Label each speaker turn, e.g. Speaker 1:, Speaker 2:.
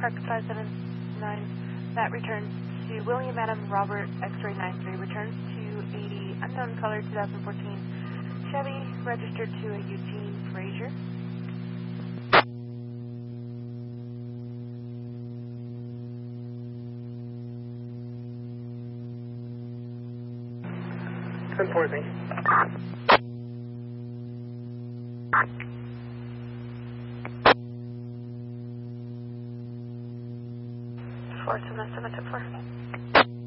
Speaker 1: Park 579, that returns to William Adam Robert X-ray 93, returns to 80 unknown color 2014 Chevy, registered to a Eugene Frazier.
Speaker 2: Enforcing.
Speaker 1: Four, 774.